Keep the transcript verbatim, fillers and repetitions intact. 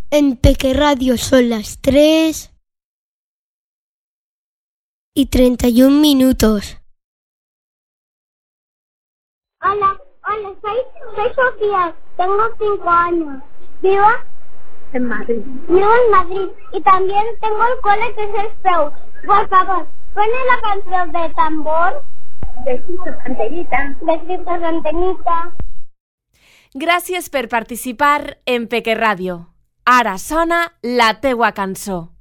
En Peque Radio son las tres y treinta y un minutos. Hola, hola, soy, soy Sofía, tengo cinco años. Vivo en Madrid. Vivo en Madrid y también tengo el cole que es el Preu. Por favor, ponme la canción de tambor. De Cristo Santenita. De Cristo Santenita. Gràcies per participar en Peque Ràdio. Ara sona la teua cançó.